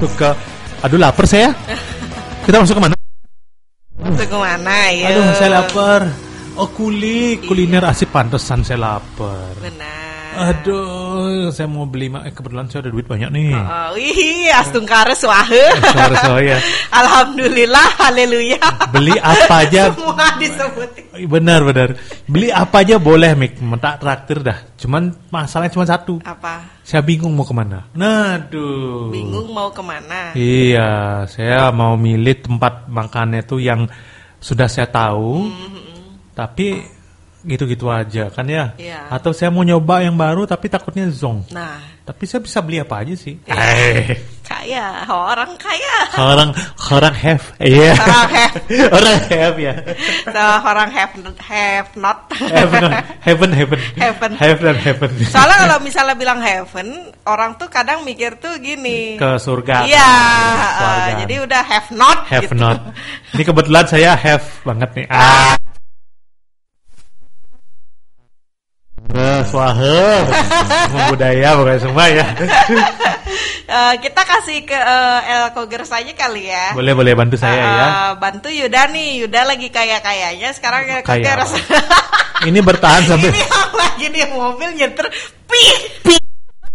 ke aduh lapar saya. Kita masuk ke mana? Masuk ke mana ya? Aduh saya lapar. Oh kuliner asik pantesan saya lapar. Benar. Aduh, saya mau beli kebetulan saya ada duit banyak nih. Wih, astungkare swahe. Ya. Alhamdulillah, haleluya. Beli apa aja. Semua disebutin. Benar. Beli apa aja boleh, Mik. Minta traktir dah. Cuman masalahnya cuma satu. Apa? Saya bingung mau kemana. Aduh. Bingung mau kemana? Iya, saya mau milih tempat makannya tuh yang sudah saya tahu. Tapi gitu-gitu aja kan ya. Iya. Atau saya mau nyoba yang baru tapi takutnya zonk. Nah, tapi saya bisa beli apa aja sih? Kaya, orang kaya. Orang have, iya. Orang have ya. Orang have not. Heaven. Soalnya kalau misalnya bilang heaven, orang tuh kadang mikir tuh gini. Ke surga. Iya. Jadi udah have not. Have gitu. not. Ini kebetulan saya have banget nih. Swahe, budaya pokoknya semua ya. Kita kasih ke El Koger saja kali ya. Boleh bantu saya ya. Bantu Yuda nih. Yuda lagi kaya-kayanya. Sekarang El Koger. Ini bertahan sampai. Ini yang lagi di mobil nyetir. Pi.